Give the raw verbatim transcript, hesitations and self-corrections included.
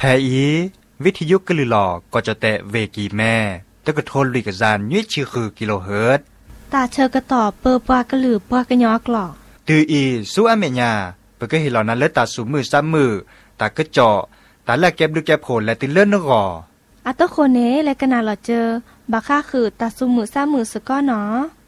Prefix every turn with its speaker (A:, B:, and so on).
A: แทอีวิทยุกลือหลอก็จะแตะเวกีแม่ตะกะโทนลุยกะจานยุ้ยชื่อคือกิโลเฮิรตซ์
B: ตาเชอกระต่อเปอปวากระหลือปวากระยอกหลอ
A: ตืออีสู้อเมญาเปก็เห็นเหล่านั้นเลยตาสูมือซ้ำมือตากระเจาะตาแลกเก็บดูแก็บโผลและติเลื่อนนกอ
B: อัตโคเนและกะนาหลอเจอบักค่าคือตาสูมือซ้ำมือสะก้อหนอ